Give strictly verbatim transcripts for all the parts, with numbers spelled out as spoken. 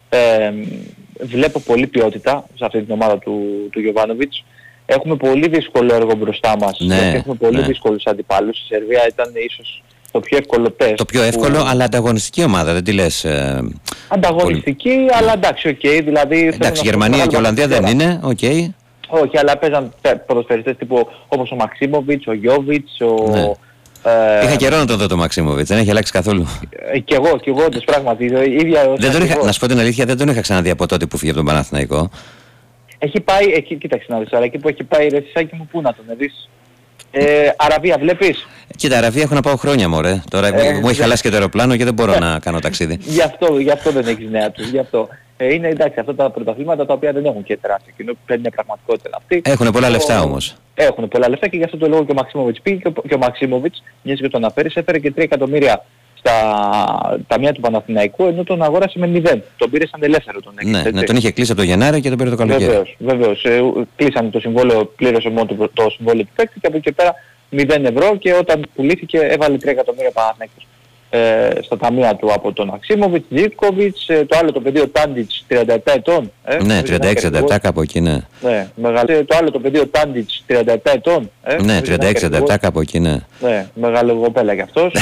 Ε, βλέπω πολλή ποιότητα σε αυτή την ομάδα του, του Γιοβάνοβιτς. Έχουμε πολύ δύσκολο έργο μπροστά μας. Ναι, γιατί έχουμε πολύ ναι. δύσκολους αντιπάλους. Η Σερβία ήταν ίσως το πιο εύκολο τεστ. Το πιο εύκολο, που... αλλά ανταγωνιστική ομάδα, δεν τη λες. Ε, ανταγωνιστική, πολύ... αλλά εντάξει, οκ. Okay, δηλαδή, εντάξει, Γερμανία και Ολλανδία δεν είναι, οκ. Okay. Όχι, αλλά παίζαν ποδοσφαιριστές τύπου όπως ο Μαξίμοβιτς, ο Γιόβιτς, ο... Ναι. Ε, είχα καιρό να τον δω το Μαξίμοβιτς, δεν έχει αλλάξει καθόλου. Ε, κι εγώ, κι εγώ όντως πράγματι. Ίδια, δεν τον είχα, να σου πω την αλήθεια, δεν τον είχα ξαναδεί από τότε που φύγε από τον Παναθηναϊκό. Έχει πάει, εκεί, κοίταξε να δεις, αλλά εκεί που έχει πάει ρε Σισάκη μου, πού να τον δεις. Ε, Αραβία βλέπεις. Κοίτα, Αραβία έχω να πάω χρόνια μωρέ. Τώρα ε, μου έχει χαλάσει και το αεροπλάνο και δεν μπορώ να κάνω ταξίδι. Γι' αυτό, γι' αυτό δεν έχεις νέα τους, γι' αυτό. Ε, είναι εντάξει αυτά τα πρωταθλήματα τα οποία δεν έχουν και τεράστιο κοινό, πρέπει να είναι πραγματικότητα αυτή. Έχουν πολλά λεφτά όμως. Έχουν πολλά λεφτά και γι' αυτό το λόγο και ο Μαξίμοβιτς πήγε και ο, και ο Μαξίμοβιτς, μιας και το αναφέρεις, έφερε και τρία εκατομμύρια στα ταμεία του Παναθηναϊκού, ενώ τον αγόρασε με μηδέν. Τον πήρε σαν ελεύθερο τον ναι, ναι, τον είχε κλείσει από το Γενάρη και τον πήρε το καλοκαίρι. Βεβαίως, βεβαίως. Ε, κλείσανε το συμβόλαιο, πλήρωσε μόνο το, το συμβόλαιο του παίκτη και από εκεί και πέρα μηδέν ευρώ και όταν πουλήθηκε έβαλε τρία εκατομμύρια Παναθηναϊκούς ε, στα ταμεία του από τον Αξίμοβιτς, Ζίβκοβιτς, ε, το άλλο το παιδί ο Τάντιτς τριάντα επτά ετών. Ε, ναι, τριάντα έξι τριάντα επτά κάπου εκεί, ναι. Ναι, μεγαλύτερο, το άλλο το παιδί ο Τάντιτς τριάντα επτά ετών. Ε, ναι, τριάντα έξι τριάντα επτά κάπου εκεί, ναι. Ναι, μεγαλογοπέλα κι αυτός.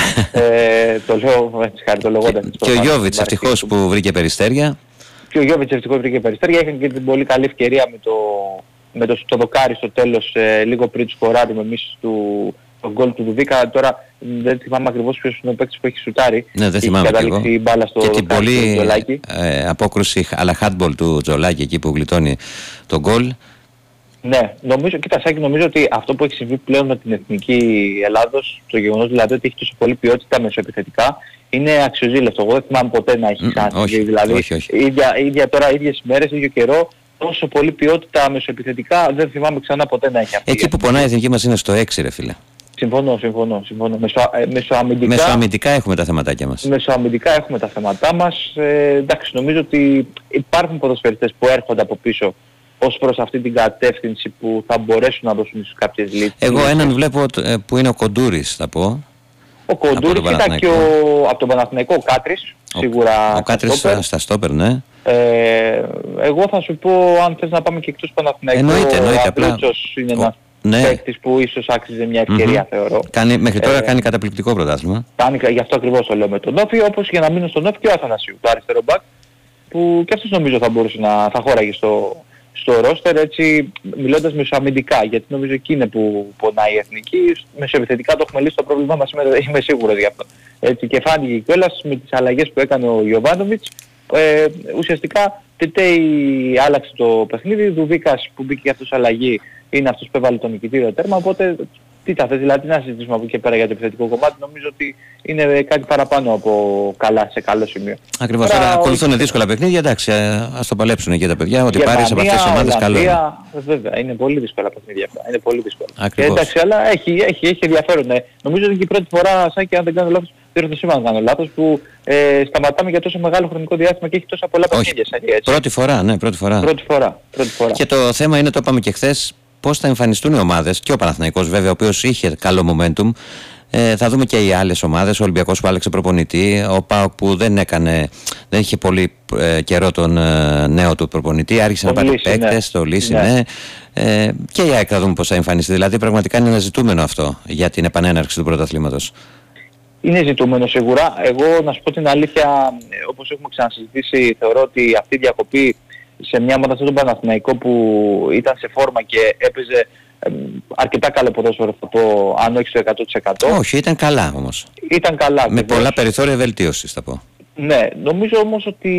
ε, το λέω έτσι χαριτολογώντας. Και, και ο Γιόβιτς ευτυχώς που βρήκε περιστέρια. Και ο Γιόβιτς ευτυχώς βρήκε περιστέρια. Είχαν και την πολύ καλή ευκαιρία με το, με το, το δοκάρι στο τέλος, ε, λίγο πριν σκοράρουμε εμείς του τον γκολ του Δουβίκα. Τώρα δεν θυμάμαι ακριβώς ποιος είναι ο παίκτης που έχει σουτάρει. Ναι, δεν θυμάμαι και εγώ. Η μπάλα στο και την πολύ ε, απόκρουση αλλά handball του Τζολάκη εκεί που γλιτώνει τον γκολ. Ναι, νομίζω, κοίτα Σάκη, νομίζω ότι αυτό που έχει συμβεί πλέον με την Εθνική Ελλάδος, το γεγονός δηλαδή ότι έχει τόσο πολύ ποιότητα μεσοεπιθετικά, είναι αξιοζήλευτο. Εγώ δεν θυμάμαι ποτέ να έχει mm, όχι, δηλαδή, όχι, όχι. Ίδια, ίδια τώρα, ίδιες μέρες, ίδιο καιρό, τόσο πολύ ποιότητα μεσοεπιθετικά δεν θυμάμαι ξανά ποτέ να έχει αυτή. Εκεί που πονάει η εθνική μας είναι στο έξι ρε φίλε. Συμφωνώ, συμφωνώ, συμφωνώ. Μεσο, ε, μεσοαμυντικά, μεσοαμυντικά έχουμε τα θεματάκια μας. Μεσοαμυντικά έχουμε τα θέματά μας. Ε, εντάξει, νομίζω ότι υπάρχουν ποδοσφαιριστές που έρχονται από πίσω ως προς αυτή την κατεύθυνση που θα μπορέσουν να δώσουν ίσως κάποιες λύσεις. Εγώ έναν βλέπω που είναι ο Κοντούρης θα πω. Ο Κοντούρης ήταν και ο, από τον Παναθηναϊκό ο Κάτρης, ο, σίγουρα. Ο Κάτρης στα, στα στόπερ, ναι. Ε, εγώ θα σου πω αν θες να πάμε και εκτός Παναθηναϊκού. Εννοείται, εννοείται. Ο Απλούτσος είναι ένας ναι. παίκτης που ίσως άξιζε μια ευκαιρία mm-hmm. θεωρώ. Κάνει, μέχρι τώρα ε, κάνει καταπληκτικό πρωτάθλημα. Κάνει, γι' αυτό ακριβώς το λέω με τον Όφη, όπως για να μείνω στον Όφη και ο Αθανασίου, το αριστερό μπακ, που και αυτός νομίζω θα μπορούσε να θα χώραγε στο, στο ρόστερ, έτσι μιλώντας μεσοαμυντικά, γιατί νομίζω εκεί είναι που πονάει η εθνική. Μεσοεπιθετικά το έχουμε λύσει το πρόβλημά μας σήμερα, είμαι σίγουρος γι' αυτό. Έτσι, και φάνηκε κιόλας με τις αλλαγές που έκανε ο Γιοβάνοβιτς. Ε, ουσιαστικά Τετέι άλλαξε το παιχνίδι, Δουβίκας που μπήκε για αυτός αλλαγή είναι αυτός που έβαλε το νικητήριο τέρμα, οπότε τι θα θες, δηλαδή να συζητήσουμε από εκεί και πέρα για το επιθετικό κομμάτι, νομίζω ότι είναι κάτι παραπάνω από καλά, σε καλό σημείο. Ακριβώς, τώρα ακολουθούν ο... δύσκολα παιχνίδια, εντάξει, ας το παλέψουν και τα παιδιά, ότι πάρεις από αυτές τις ομάδες καλό είναι. Βέβαια, είναι πολύ δύσκολα παιχνίδια αυτά, είναι πολύ δύσκολα. Ακριβώς. Και, εντάξει, αλλά έχει, έχει, έχει ενδιαφέρον. Ναι. Νομίζω ότι και η πρώτη φορά, Σάκη, αν δεν κάνω λάθος, δεν ρωτήσω αν κάνω λάθος, που ε, σταματάμε για τόσο μεγάλο χρονικό διάστημα και έχει τόσα πολλά παιχνίδια. Πρώτη φορά, ναι, πρώτη φορά. Πρώτη φορά, πρώτη φορά. Και το θέμα είναι, το είπαμε και χθες, πώς θα εμφανιστούν οι ομάδες, και ο Παναθηναϊκός βέβαια, ο οποίος είχε καλό momentum. Ε, θα δούμε και οι άλλες ομάδες, ο Ολυμπιακός που άλλαξε προπονητή, ο ΠΑΟΚ που δεν έκανε, δεν είχε πολύ ε, καιρό τον ε, νέο του προπονητή, άρχισε το να πάρει παίκτες, ναι. Το Λύση, ναι. ναι. Ε, και η ΑΕΚ θα δούμε πώς θα εμφανιστεί, δηλαδή πραγματικά είναι ένα ζητούμενο αυτό για την επανέναρξη του πρωταθλήματος. Είναι ζητούμενο σίγουρα. Εγώ να σου πω την αλήθεια, όπως έχουμε ξανασυζητήσει, θεωρώ ότι αυτή η διακοπή σε μια ομάδα στον Παναθηναϊκό που ήταν σε φόρμα και έπαιζε ε, αρκετά καλό ποδόσφαιρο, θα πω, αν όχι στο εκατό τοις εκατό. Όχι, ήταν καλά όμως. Ήταν καλά. Με βεβαίως. Πολλά περιθώρια βελτίωσης θα πω. Ναι, νομίζω όμως ότι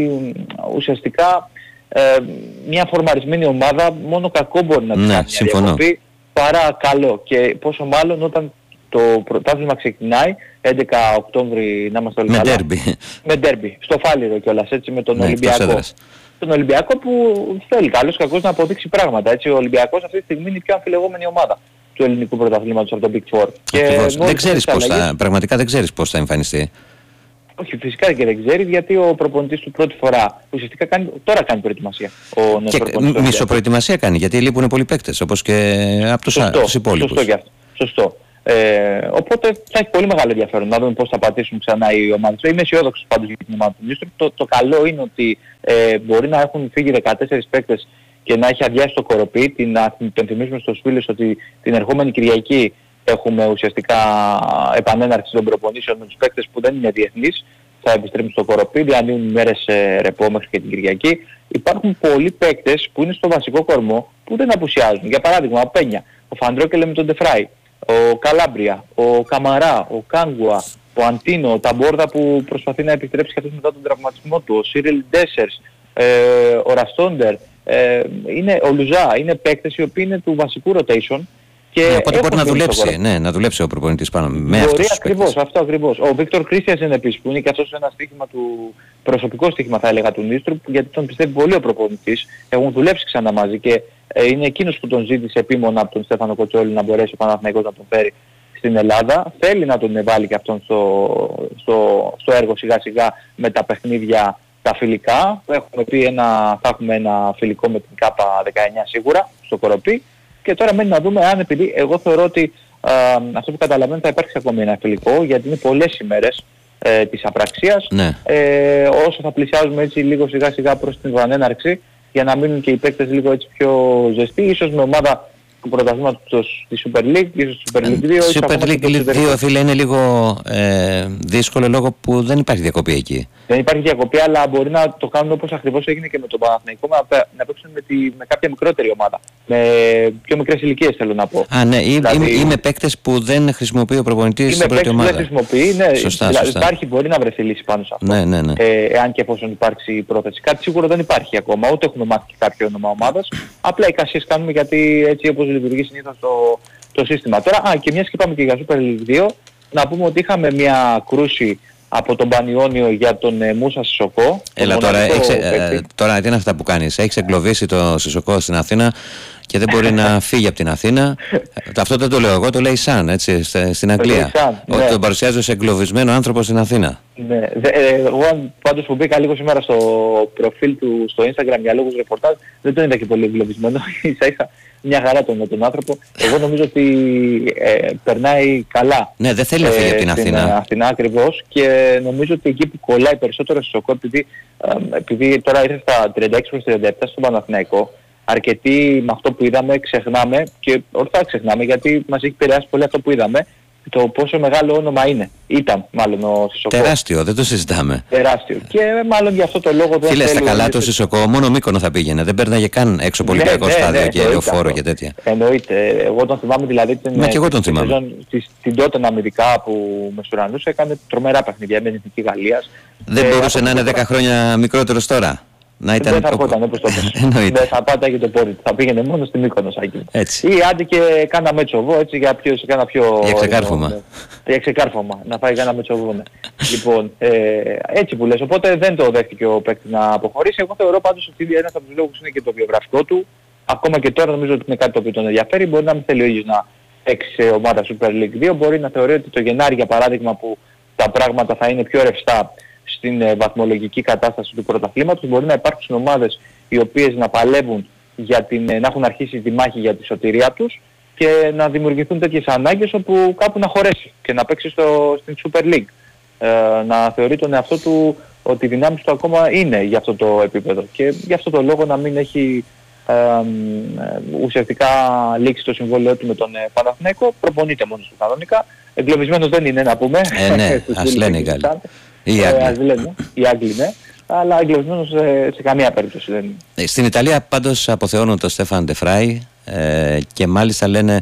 ουσιαστικά ε, μια φορμαρισμένη ομάδα μόνο κακό μπορεί να ναι, κάνει μια διακοπή παρά καλό. Και πόσο μάλλον όταν το πρωτάθλημα ξεκινάει έντεκα Οκτώβρη να είμαστε όλοι με καλά. Ντέρμπι. Με ντέρμπι. Στο Φάληρο κιόλας, έτσι, με τον ναι, Ολυμπιακό. Τον Ολυμπιακό που θέλει καλώς κακώς να αποδείξει πράγματα. Έτσι, ο Ολυμπιακός αυτή τη στιγμή είναι η πιο αμφιλεγόμενη ομάδα του ελληνικού πρωταθλήματος από το Big Four. Και δεν ξέρεις πώς αλλαγές... θα, πραγματικά δεν ξέρεις πώς θα εμφανιστεί. Όχι, φυσικά και δεν ξέρει, γιατί ο προπονητής του πρώτη φορά ουσιαστικά κάνει, τώρα κάνει προετοιμασία. Ο και μισοπροετοιμασία κάνει, γιατί λείπουν πολλοί παίκτες, όπως και από τους, τους υπόλοιπους. Σωστό και αυτό. Σωστό. Ε, οπότε θα έχει πολύ μεγάλο ενδιαφέρον να δούμε πώς θα πατήσουν ξανά οι ομάδες. Είμαι αισιόδοξος πάντως για την ομάδα του Νίστρου. Το, το καλό είναι ότι ε, μπορεί να έχουν φύγει δεκατέσσερις παίκτες και να έχει αδειάσει το Κοροπή. Την, να υπενθυμίσουμε στους φίλους ότι την ερχόμενη Κυριακή έχουμε ουσιαστικά επανέναρξη των προπονήσεων με τους παίκτες που δεν είναι διεθνείς. Θα επιστρέψουν στο Κοροπή, διανύουν μέρες ε, ρεπό μέχρι και την Κυριακή. Υπάρχουν πολλοί παίκτες που είναι στο βασικό κορμό που δεν απουσιάζουν. Για παράδειγμα, ο Πένια, ο Φαντρόκελε με τον Ντεφράι, ο Καλάμπρια, ο Καμαρά, ο Κάγκουα, ο Αντίνο, ο Ταμπόρδα που προσπαθεί να επιστρέψει καθώς μετά τον τραυματισμό του, ο Σίριλ Ντέσερς, ε, ο Ραστόντερ, ε, είναι, ο Λουζά, είναι παίκτες οι οποίοι είναι του βασικού rotation. Και ναι, οπότε μπορεί να δουλέψει, ναι, να δουλέψει ο προπονητής πάνω με αυτούς τους ακριβώς, παίκτες. αυτό ακριβώς. Ο Βίκτορ Κρίστιας είναι επίσης που είναι και αυτός ένα στοίχημα του, προσωπικό στοίχημα θα έλεγα του Νίστρου, γιατί τον πιστεύει πολύ ο προπονητής. Έχουν δουλέψει ξανά μαζί και ε, είναι εκείνος που τον ζήτησε επίμονα από τον Στέφανο Κοτσόλη να μπορέσει ο Παναθηναϊκός να τον φέρει στην Ελλάδα. Θέλει να τον βάλει και αυτόν στο, στο, στο έργο σιγά σιγά με τα παιχνίδια τα φιλικά. Έχουμε πει ένα, θα έχουμε ένα φιλικό με την ΚΑΠΑ δεκαεννιά σίγουρα στο Κοροπή. Και τώρα μένει να δούμε αν, επειδή εγώ θεωρώ ότι α, αυτό που καταλαβαίνω θα υπάρξει ακόμη ένα φιλικό, γιατί είναι πολλές ημέρες ε, της απραξίας, ναι. ε, όσο θα πλησιάζουμε έτσι λίγο σιγά σιγά προς την επανέναρξη, για να μείνουν και οι παίκτες λίγο έτσι πιο ζεστοί, ίσως με ομάδα του πρωταθλήματος της Super League, ίσως της Super League δύο. Super League δύο, φίλε, είναι λίγο ε, δύσκολο λόγω που δεν υπάρχει διακοπή εκεί. Δεν υπάρχει διακοπή, αλλά μπορεί να το κάνουν όπως ακριβώς έγινε και με τον Παναθηναϊκό, να παίξουν με, τη, με κάποια μικρότερη ομάδα. Με πιο μικρές ηλικίες θέλω να πω. Α, ναι, δηλαδή, είμαι, είμαι παίκτες που δεν χρησιμοποιεί ο προπονητής στην πρώτη ομάδα. Δεν χρησιμοποιεί, ναι. Σωστά, δηλαδή, σωστά. Υπάρχει, μπορεί να βρεθεί λύση πάνω σε αυτό. Ναι, ναι, ναι. Ε, εάν και εφόσον υπάρξει πρόθεση. Κάτι σίγουρο δεν υπάρχει ακόμα, ούτε έχουμε μάθει και κάποιο όνομα ομάδας. Απλά εικασίες κάνουμε γιατί έτσι όπως λειτουργεί συνήθως το, το σύστημα. Τώρα, α, και μιας και πάμε και για Super League δύο, να πούμε ότι είχαμε μια κρούση από τον Πανιόνιο για τον ε, Μούσα Σισοκό. Έλα τώρα, έχεις, ε, τώρα τι είναι αυτά που κάνεις. Έχεις εγκλωβίσει το Σισοκό στην Αθήνα και δεν μπορεί να φύγει από την Αθήνα. Αυτό δεν το λέω εγώ, το λέει Σαν, έτσι, στην Αγγλία. Ότι ναι. τον παρουσιάζει ως εγκλωβισμένο άνθρωπο στην Αθήνα. Ναι. Εγώ πάντως που μπήκα λίγο σήμερα στο προφίλ του στο Instagram για λόγους ρεπορτάζ, δεν τον είδα και πολύ εγκλωβισμένο. Ίσα ίσα μια χαρά τον, τον άνθρωπο. Εγώ νομίζω ότι ε, περνάει καλά. Ναι, δεν θέλει να φύγει ε, από την Αθήνα. Στην Αθήνα ακριβώς, και νομίζω ότι εκεί που κολλάει περισσότερο στο Σοκό, επειδή, ε, επειδή τώρα ήρθε στα τριάντα έξι προς τριάντα επτά στον Παναθηναϊκό, αρκετοί με αυτό που είδαμε ξεχνάμε, και ορθά ξεχνάμε γιατί μας έχει επηρεάσει πολύ αυτό που είδαμε, το πόσο μεγάλο όνομα είναι. Ήταν μάλλον ο Σισοκό. Τεράστιο, δεν το συζητάμε. Τεράστιο. Και μάλλον για αυτό το λόγο δεν Φίλε, στα καλά του Σισοκό, μόνο Μύκονο θα πήγαινε. Δεν παίρναγε καν έξω πολιτικό ναι, στάδιο ναι, ναι, και λεωφόρο και τέτοια. Εννοείται. Εγώ τον θυμάμαι δηλαδή την, Μα και εγώ τον θυμάμαι. Την, την τότε αμυντικά που με στουρανούσε, έκανε τρομερά παιχνίδια με την Εθνική Γαλλίας. Δεν ε, μπορούσε να είναι δέκα χρόνια μικρότερος τώρα. Να ήταν δεν θα ερχόταν όπως το πες. Δεν θα πάταγε το πόδι του. Θα πήγαινε μόνο στην Μύκονο Σάκη. Έτσι. Ή άντε και κάνα μέτσοβό έτσι για, πιο, σε κάνα πιο... Για ξεκάρφωμα. Για ξεκάρφωμα. Να φάει κάνα μέτσοβό. Ναι. Λοιπόν, ε, έτσι που λες. Οπότε δεν το δέχτηκε ο παίκτης να αποχωρήσει. Εγώ θεωρώ πάντως ότι ένας από τους λόγους είναι και το βιογραφικό του. Ακόμα και τώρα νομίζω ότι είναι κάτι το οποίο τον ενδιαφέρει. Μπορεί να μην θέλει ο ίδιος να παίξει σε ομάδα Super League δύο. Μπορεί να θεωρεί ότι το Γενάρη για παράδειγμα που τα πράγματα θα είναι πιο ρευστά στην ε, βαθμολογική κατάσταση του πρωταθλήματος, μπορεί να υπάρξουν ομάδες οι οποίες να παλεύουν για την, ε, να έχουν αρχίσει τη μάχη για τη σωτηρία τους και να δημιουργηθούν τέτοιες ανάγκες όπου κάπου να χωρέσει και να παίξει στο, στην Super League. Ε, να θεωρεί τον εαυτό του ότι οι δυνάμεις του ακόμα είναι για αυτό το επίπεδο και για αυτό το λόγο να μην έχει ε, ε, ουσιαστικά λήξει το συμβόλαιο του με τον ε, Παναθηναϊκό. Προπονείται μόνος του κανονικά. Εγκλωβισμένος δεν είναι να πούμε. Ε, ναι, ας λένε οι Γάλλοι. Οι Άγγλοι. Λένε, οι Άγγλοι, ναι. Αλλά εγκλωβισμένος σε, σε καμία περίπτωση δεν είναι. Στην Ιταλία πάντως αποθεώνουν τον Στέφαν Ντεφράι ε, και μάλιστα λένε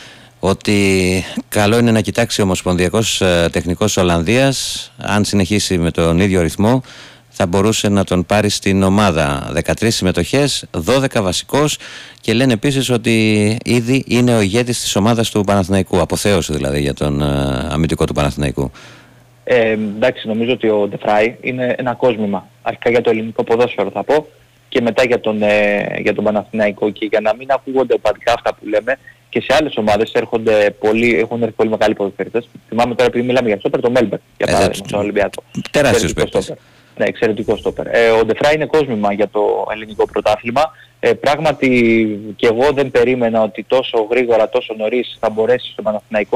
ότι καλό είναι να κοιτάξει ο Ομοσπονδιακός ε, Τεχνικός Ολλανδίας, αν συνεχίσει με τον ίδιο ρυθμό θα μπορούσε να τον πάρει στην ομάδα. δεκατρείς συμμετοχές, δώδεκα βασικός, και λένε επίσης ότι ήδη είναι ο ηγέτης της ομάδας του Παναθηναϊκού, αποθέωση δηλαδή για τον ε, αμυντικό του Παναθηναϊκού. Ε, εντάξει, νομίζω ότι ο Ντεφράι είναι ένα κόσμημα. Αρχικά για το ελληνικό ποδόσφαιρο θα πω και μετά για τον, ε, για τον Παναθηναϊκό, και για να μην ακούγονται οπαδικά αυτά που λέμε, και σε άλλες ομάδες έρχονται πολύ, έχουν έρθει πολύ μεγάλοι ποδοσφαιριστές. Θυμάμαι τώρα επειδή μιλάμε για στόπερ, το Μέλμπερ για παράδειγμα, στον Ολυμπιακό. Τεράστιος παίκτης. Ναι, εξαιρετικό στόπερ. Ε, ο Ντεφράι είναι κόσμημα για το ελληνικό πρωτάθλημα. Ε, πράγματι και εγώ δεν περίμενα ότι τόσο γρήγορα, τόσο νωρίς θα μπορέσει στον Παναθηναϊκό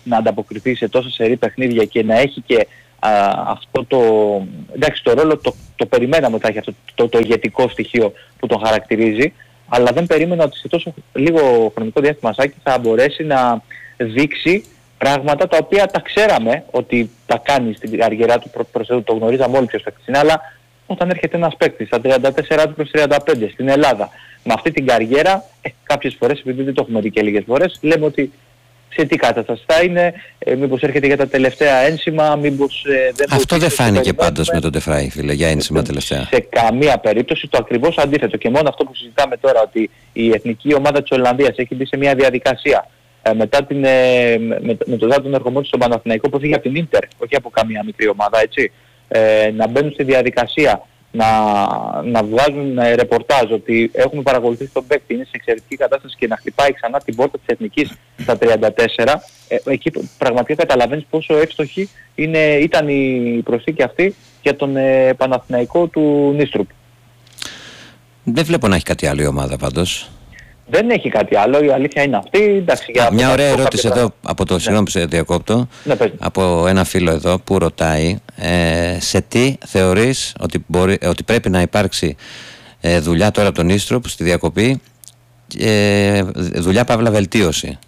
να ανταποκριθεί σε τόσα σερί παιχνίδια και να έχει και α, αυτό το, εντάξει, το ρόλο το, το περιμέναμε ότι θα έχει αυτό το, το, το ηγετικό στοιχείο που τον χαρακτηρίζει, αλλά δεν περίμενα ότι σε τόσο λίγο χρονικό διάστημα Σάκη θα μπορέσει να δείξει πράγματα τα οποία τα ξέραμε ότι τα κάνει στην καριέρα του, προσθέτω, το γνωρίζαμε όλοι ποιος παίκτης είναι, αλλά όταν έρχεται ένας παίκτης στα τριάντα τέσσερα προς τριάντα πέντε στην Ελλάδα με αυτή την καριέρα, ε, κάποιες φορές, επειδή δεν το έχουμε δει και λίγες φορές, λέμε ότι σε τι κατάσταση θα είναι, ε, μήπως έρχεται για τα τελευταία ένσημα, μήπως ε, δεν... Αυτό δεν φάνηκε πάντως με τον Ντεφράι, φίλε, για ένσημα τελευταία. Σε καμία περίπτωση, το ακριβώς αντίθετο. Και μόνο αυτό που συζητάμε τώρα, ότι η εθνική ομάδα της Ολλανδίας έχει μπει σε μια διαδικασία ε, μετά την, ε, με, με το δάτον ερχομό του στον Παναθηναϊκό που έφυγε από την Ίντερ, όχι από καμία μικρή ομάδα, έτσι, ε, να μπαίνουν στη διαδικασία να, να βγάζουν ε, ρεπορτάζ ότι έχουμε παρακολουθήσει τον παίκτη, είναι σε εξαιρετική κατάσταση και να χτυπάει ξανά την πόρτα της Εθνικής στα τριάντα τέσσερα, ε, εκεί πραγματικά καταλαβαίνεις πόσο εύστοχη είναι, ήταν η προσθήκη αυτή για τον ε, Παναθηναϊκό του Νίστρουπ. Δεν βλέπω να έχει κάτι άλλο η ομάδα πάντως. Δεν έχει κάτι άλλο, η αλήθεια είναι αυτή. Εντάξει, για μια ωραία ερώτηση εδώ πράγμα. από το, ναι. συγγνώμη που σε διακόπτω, ναι, από ένα φίλο εδώ που ρωτάει ε, σε τι θεωρείς ότι, μπορεί, ότι πρέπει να υπάρξει ε, δουλειά τώρα από τον Ίστροπ στη διακοπή, ε, δουλειά παύλα βελτίωση.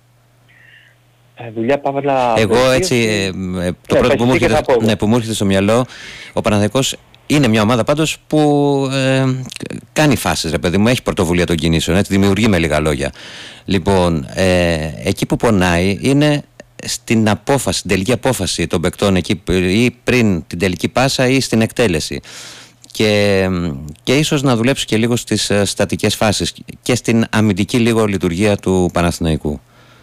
Ε, δουλειά παύλα Εγώ βελτίωση. έτσι, ε, το ναι, πρώτο που μου, έρχεται, ναι, που μου έρχεται στο μυαλό, ο Παναθηναϊκός είναι μια ομάδα πάντως που ε, κάνει φάσεις, ρε παιδί μου, έχει πρωτοβουλία των κινήσεων, έτσι, δημιουργεί με λίγα λόγια. Λοιπόν, ε, εκεί που πονάει είναι στην απόφαση, στην τελική απόφαση των παικτών εκεί, ή πριν την τελική πάσα ή στην εκτέλεση. Και, και ίσως να δουλέψει και λίγο στις ε, στατικές φάσεις και στην αμυντική λίγο λειτουργία του Παναθηναϊκού.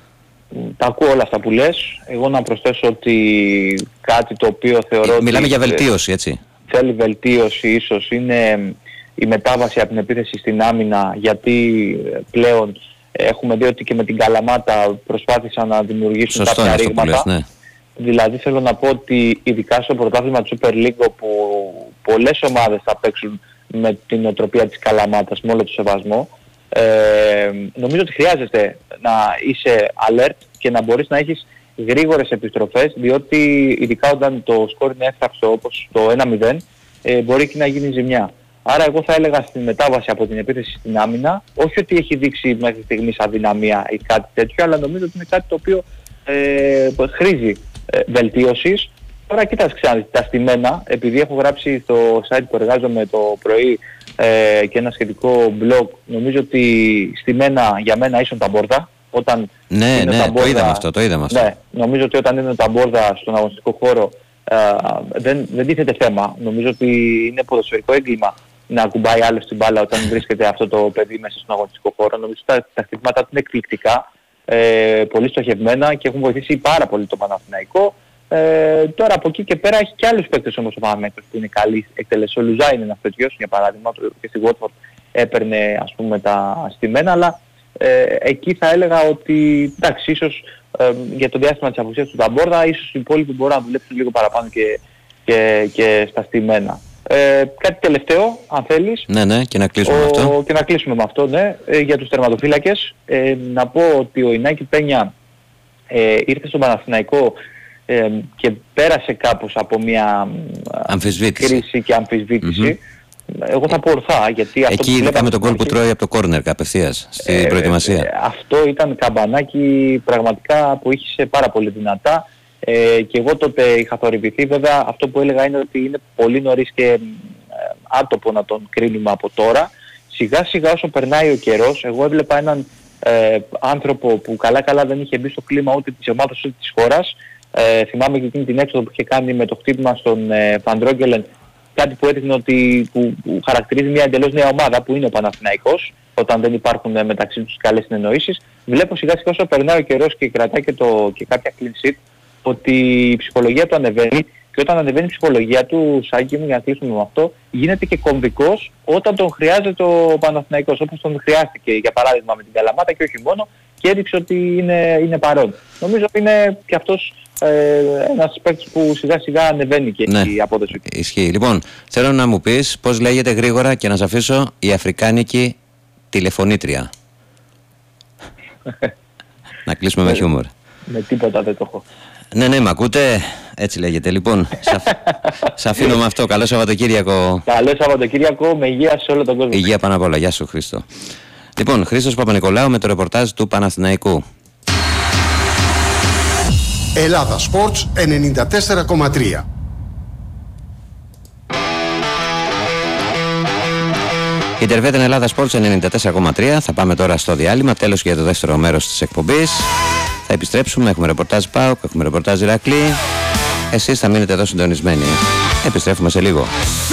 Τα ακούω όλα αυτά που λες. Εγώ να προσθέσω ότι κάτι το οποίο θεωρώ... Μιλάμε ότι για βελτίωση, έτσι. Θέλει βελτίωση ίσως είναι η μετάβαση από την επίθεση στην άμυνα, γιατί πλέον έχουμε δει ότι και με την Καλαμάτα προσπάθησαν να δημιουργήσουν Σωστό κάποια ρήγματα. λες, ναι. Δηλαδή θέλω να πω ότι ειδικά στο πρωτάθλημα του Super League, όπου πολλές ομάδες θα παίξουν με την νοοτροπία της Καλαμάτας, με όλο το σεβασμό, ε, νομίζω ότι χρειάζεται να είσαι alert και να μπορείς να έχεις γρήγορες επιστροφές, διότι ειδικά όταν το σκορ είναι εύθραυστο όπως το ένα μηδέν, ε, μπορεί και να γίνει ζημιά. Άρα εγώ θα έλεγα στην μετάβαση από την επίθεση στην άμυνα, όχι ότι έχει δείξει μέχρι στιγμής αδυναμία ή κάτι τέτοιο, αλλά νομίζω ότι είναι κάτι το οποίο ε, χρήζει ε, βελτίωσης. Τώρα κοίταξε τα στημένα, επειδή έχω γράψει στο site που εργάζομαι το πρωί ε, και ένα σχετικό blog, νομίζω ότι στημένα για μένα ίσον τα μπόρδα. Όταν ναι, ναι, τα μπόρδα, το είδαμε αυτό, το είδαμε αυτό. Ναι, νομίζω ότι όταν είναι τα μπόρδα στον αγωνιστικό χώρο ε, δεν, δεν τίθεται θέμα. Νομίζω ότι είναι ποδοσφαιρικό έγκλημα να ακουμπάει άλλο την μπάλα όταν βρίσκεται αυτό το παιδί μέσα στον αγωνιστικό χώρο. Νομίζω ότι τα, τα χτυπήματα του είναι εκπληκτικά, ε, πολύ στοχευμένα και έχουν βοηθήσει πάρα πολύ το Παναθηναϊκό. Ε, τώρα από εκεί και πέρα έχει και άλλους παίκτες όμως ο Παναθηναϊκός που είναι καλοί εκτελεσό. Ο Λουζά είναι ένας τέτοιος, για παράδειγμα, και στη Watford έπαιρνε ας πούμε τα στημένα, αλλά ε, εκεί θα έλεγα ότι εντάξει, ίσως ε, για το διάστημα της απουσίας του Ταμπόρδα, ίσως οι υπόλοιποι μπορούν να δουλέψουν λίγο παραπάνω και, και, και στα στημένα. Ε, κάτι τελευταίο, αν θέλεις. Ναι, ναι, και να κλείσουμε ο, με αυτό. Και να κλείσουμε με αυτό, ναι. Ε, για τους τερματοφύλακες, ε, να πω ότι ο Ινάκη Πένια ε, ήρθε στον Παναθηναϊκό ε, και πέρασε κάπως από μια αμφισβήτηση. κρίση και αμφισβήτηση. Mm-hmm. Εγώ θα πω ορθά, γιατί αυτό εκεί ειδικά με τον γκολ που τρώει από το κόρνερ απευθείας στην ε, προετοιμασία. Ε, αυτό ήταν καμπανάκι πραγματικά που είχε πάρα πολύ δυνατά. Ε, και εγώ τότε είχα θορυβηθεί. Βέβαια αυτό που έλεγα είναι ότι είναι πολύ νωρίς και ε, άτοπο να τον κρίνουμε από τώρα. Σιγά σιγά όσο περνάει ο καιρός, εγώ έβλεπα έναν ε, άνθρωπο που καλά καλά δεν είχε μπει στο κλίμα ούτε της ομάδας ούτε της χώρας. Ε, θυμάμαι και εκείνη την έξοδο που είχε κάνει με το χτύπημα στον ε, Φαντρόγκελεν, κάτι που έδειχνε ότι που, που χαρακτηρίζει μια εντελώς νέα ομάδα που είναι ο Παναθηναϊκός, όταν δεν υπάρχουν ε, μεταξύ τους καλές συνεννοήσεις. Βλέπω σιγά σιγά όσο περνάει ο καιρός και κρατάει και, το, και κάποια clean sheet, ότι η ψυχολογία του ανεβαίνει, και όταν ανεβαίνει η ψυχολογία του, Σάκη μου, για να κλείσουμε με αυτό, γίνεται και κομβικός όταν τον χρειάζεται ο Παναθηναϊκός, όπως τον χρειάστηκε για παράδειγμα με την Καλαμάτα και όχι μόνο, και έδειξε ότι είναι, είναι παρόν. Νομίζω ότι είναι και αυτός ε, ένας παίκτης που σιγά σιγά ανεβαίνει και ναι, η απόδοση του. Ισχύει. Λοιπόν, θέλω να μου πεις πώς λέγεται γρήγορα και να σε αφήσω η αφρικάνικη τηλεφωνήτρια. Να κλείσουμε με χιούμορ. Με τίποτα δεν το έχω. Ναι, ναι, μ' ακούτε. Έτσι λέγεται. Λοιπόν, σε αφήνω με αυτό. Καλό Σαββατοκύριακο. Καλό Σαββατοκύριακο, με υγεία σε όλο τον κόσμο. Υγεία πάνω απ' όλα. Γεια σου, Χρήστο. Λοιπόν, Χρήστος Παπα-Νικολάου με το ρεπορτάζ του Παναθηναϊκού. Ελλάδα Sports ενενήντα τέσσερα κόμμα τρία. Η Τερβέτεν Ελλάδα Sports ενενήντα τέσσερα κόμμα τρία. Θα πάμε τώρα στο διάλειμμα. Τέλος για το δεύτερο μέρος της εκπομπής. Θα επιστρέψουμε. Έχουμε ρεπορτάζ ΠΑΟΚ, έχουμε ρεπορτάζ Ηρακλή. Εσείς θα μείνετε εδώ συντονισμένοι. Επιστρέφουμε σε λίγο.